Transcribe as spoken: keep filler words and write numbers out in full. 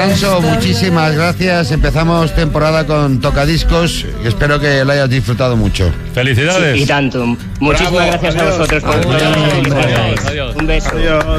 Alfonso, muchísimas gracias. Empezamos temporada con Tocadiscos y espero que lo hayas disfrutado mucho. Felicidades. Sí, y tanto. Muchísimas Bravo. gracias Adiós. a vosotros por Adiós. Adiós. Adiós. Un beso. Adiós.